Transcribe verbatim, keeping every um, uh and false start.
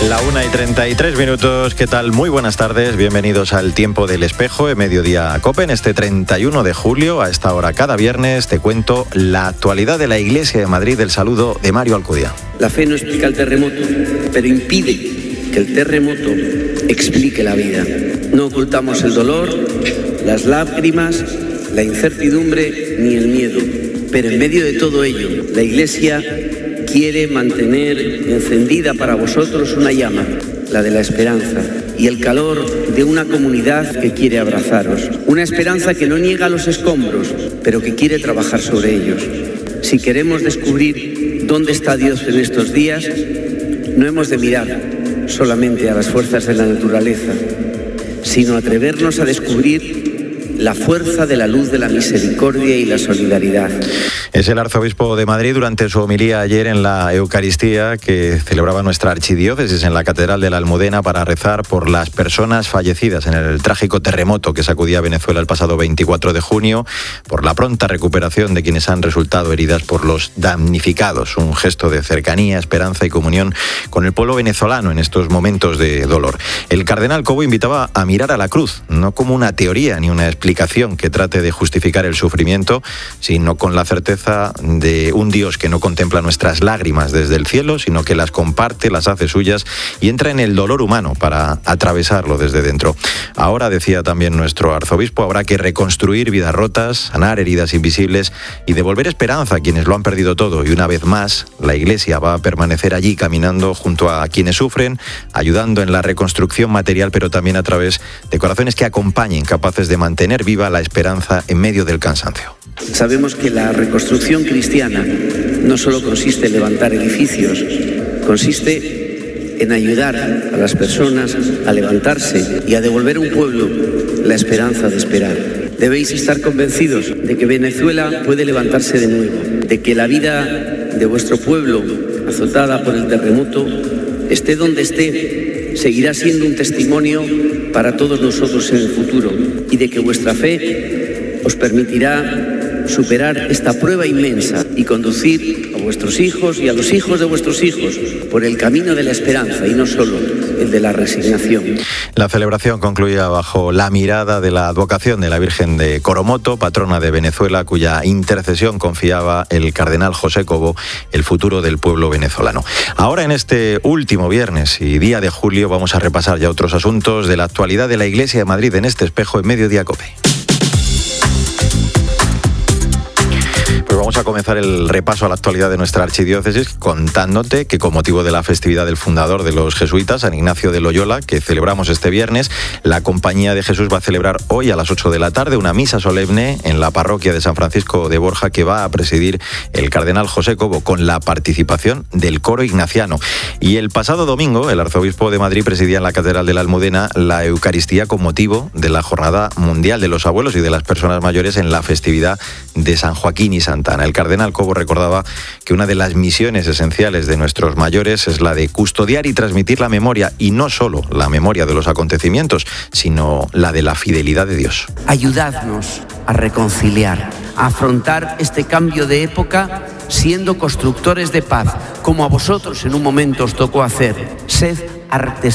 La una y treinta y tres minutos, ¿qué tal? Muy buenas tardes, bienvenidos al Tiempo del Espejo en Mediodía Cope. En este treinta y uno de julio, a esta hora cada viernes, te cuento la actualidad de la Iglesia de Madrid. El saludo de Mario Alcudia. La fe no explica el terremoto, pero impide que el terremoto explique la vida. No ocultamos el dolor, las lágrimas, la incertidumbre ni el miedo, pero en medio de todo ello, la Iglesia quiere mantener encendida para vosotros una llama, la de la esperanza, y el calor de una comunidad que quiere abrazaros. Una esperanza que no niega los escombros, pero que quiere trabajar sobre ellos. Si queremos descubrir dónde está Dios en estos días, no hemos de mirar solamente a las fuerzas de la naturaleza, sino atrevernos a descubrir la fuerza de la luz de la misericordia y la solidaridad. Es el arzobispo de Madrid durante su homilía ayer en la Eucaristía que celebraba nuestra archidiócesis en la Catedral de la Almudena para rezar por las personas fallecidas en el trágico terremoto que sacudía a Venezuela el pasado veinticuatro de junio, por la pronta recuperación de quienes han resultado heridas por los damnificados. Un gesto de cercanía, esperanza y comunión con el pueblo venezolano en estos momentos de dolor. El cardenal Cobo invitaba a mirar a la cruz, no como una teoría ni una explicación que trate de justificar el sufrimiento, sino con la certeza de un Dios que no contempla nuestras lágrimas desde el cielo, sino que las comparte, las hace suyas y entra en el dolor humano para atravesarlo desde dentro. Ahora, decía también nuestro arzobispo, habrá que reconstruir vidas rotas, sanar heridas invisibles y devolver esperanza a quienes lo han perdido todo. Y una vez más, la Iglesia va a permanecer allí caminando junto a quienes sufren, ayudando en la reconstrucción material, pero también a través de corazones que acompañen, capaces de mantener viva la esperanza en medio del cansancio. Sabemos que la reconstrucción cristiana no solo consiste en levantar edificios, consiste en ayudar a las personas a levantarse y a devolver a un pueblo la esperanza de esperar. Debéis estar convencidos de que Venezuela puede levantarse de nuevo, de que la vida de vuestro pueblo, azotada por el terremoto, esté donde esté, seguirá siendo un testimonio para todos nosotros en el futuro, y de que vuestra fe os permitirá superar esta prueba inmensa y conducir a vuestros hijos y a los hijos de vuestros hijos por el camino de la esperanza y no solo el de la resignación. La celebración concluía bajo la mirada de la advocación de la Virgen de Coromoto, patrona de Venezuela, cuya intercesión confiaba el cardenal José Cobo, el futuro del pueblo venezolano. Ahora, en este último viernes y día de julio, vamos a repasar ya otros asuntos de la actualidad de la Iglesia de Madrid en este espejo en Mediodía Cope. Pues vamos a comenzar el repaso a la actualidad de nuestra archidiócesis contándote que con motivo de la festividad del fundador de los jesuitas, San Ignacio de Loyola, que celebramos este viernes, la Compañía de Jesús va a celebrar hoy a las ocho de la tarde una misa solemne en la parroquia de San Francisco de Borja que va a presidir el cardenal José Cobo con la participación del coro ignaciano. Y el pasado domingo el arzobispo de Madrid presidía en la Catedral de la Almudena la Eucaristía con motivo de la Jornada Mundial de los Abuelos y de las Personas Mayores en la festividad de San Joaquín y Santa Ana. El cardenal Cobo recordaba que una de las misiones esenciales de nuestros mayores es la de custodiar y transmitir la memoria, y no solo la memoria de los acontecimientos, sino la de la fidelidad de Dios. Ayudadnos a reconciliar, a afrontar este cambio de época siendo constructores de paz, como a vosotros en un momento os tocó hacer. Sed artesanos